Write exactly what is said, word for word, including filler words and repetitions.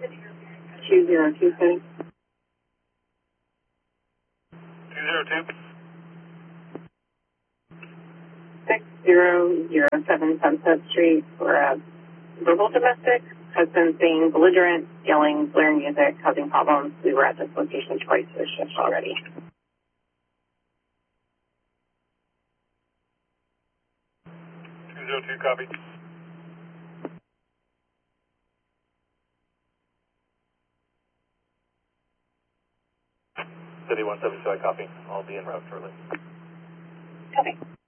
two zero two six. two zero two. six zero zero seven Sunset Street for a verbal domestic. Has been saying belligerent, yelling, blaring music, causing problems. We were at this location twice this shift already. two zero two, copy. City one seven two, I copy. I'll be en route shortly. Copy.